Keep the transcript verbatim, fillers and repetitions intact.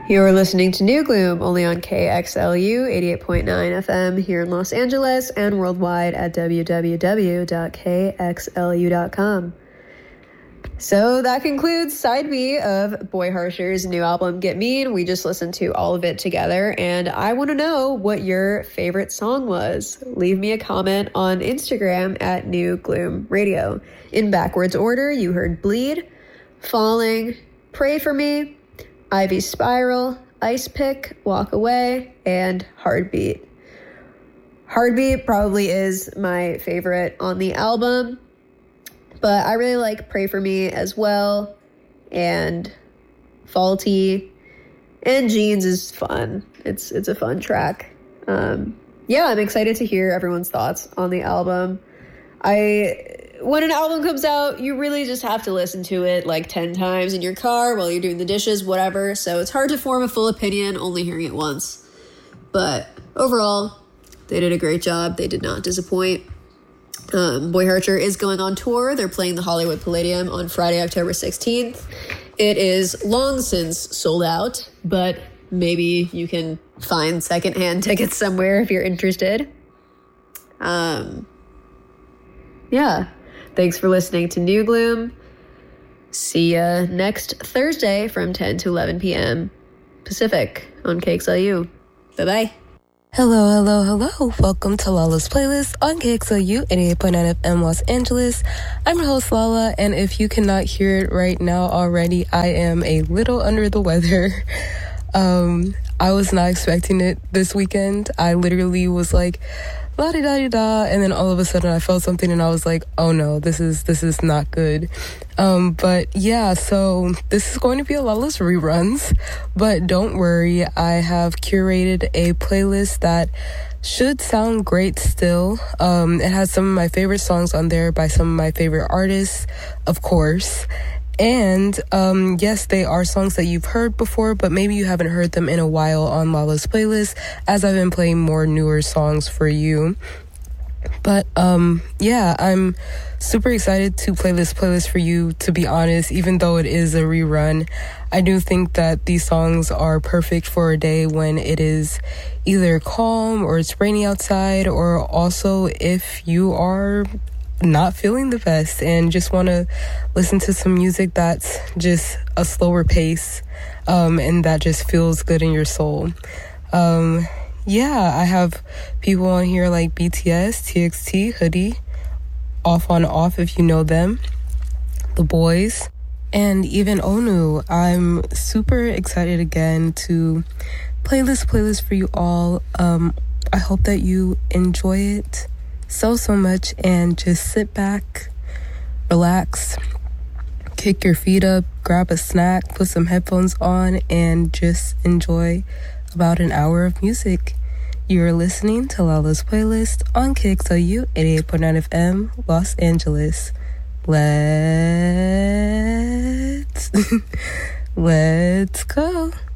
You're listening to New Gloom, only on K X L U eighty-eight point nine F M here in Los Angeles and worldwide at w w w dot k x l u dot com. So that concludes side B of Boy Harsher's new album, Get Mean. We just listened to all of it together, and I want to know what your favorite song was. Leave me a comment on Instagram at New Gloom Radio. In backwards order, you heard Bleed, Falling, Pray For Me, Ivy Spiral, Ice Pick, Walk Away, and Heartbeat. Heartbeat probably is my favorite on the album, but I really like Pray For Me as well, and Faulty, and Jeans is fun. It's it's a fun track. Um, yeah, I'm excited to hear everyone's thoughts on the album. I... When an album comes out, you really just have to listen to it like ten times in your car while you're doing the dishes, whatever. So it's hard to form a full opinion only hearing it once. But overall, they did a great job. They did not disappoint. Um, Boy Harsher is going on tour. They're playing the Hollywood Palladium on Friday, October sixteenth. It is long since sold out, but maybe you can find secondhand tickets somewhere if you're interested. Um, yeah. Thanks for listening to New Gloom. See ya next Thursday from ten to eleven p.m. Pacific on K X L U. Bye-bye. Hello, hello, hello. Welcome to Lala's Playlist on K X L U eighty-eight point nine F M Los Angeles. I'm your host, Lala, and if you cannot hear it right now already, I am a little under the weather. Um, I was not expecting it this weekend. I literally was like, la-di-da-di-da, and then all of a sudden I felt something and I was like, oh no, this is this is not good. Um, but yeah, so this is going to be a Lala's reruns, but don't worry, I have curated a playlist that should sound great still. Um, it has some of my favorite songs on there by some of my favorite artists, of course. And um, yes, they are songs that you've heard before, but maybe you haven't heard them in a while on Lala's playlist, as I've been playing more newer songs for you. But um, yeah, I'm super excited to play this playlist for you, to be honest, even though it is a rerun. I do think that these songs are perfect for a day when it is either calm or it's rainy outside, or also if you are not feeling the best and just want to listen to some music that's just a slower pace, um, and that just feels good in your soul. Um, yeah, I have people on here like B T S, T X T, Hoodie, Off on Off if you know them, The Boys, and even Onu. I'm super excited again to play this playlist for you all. Um, I hope that you enjoy it so, so much, and just sit back, relax, kick your feet up, grab a snack, put some headphones on, and just enjoy about an hour of music. You're listening to Lala's Playlist on K X L U eighty-eight point nine F M, Los Angeles. Let's, let's go.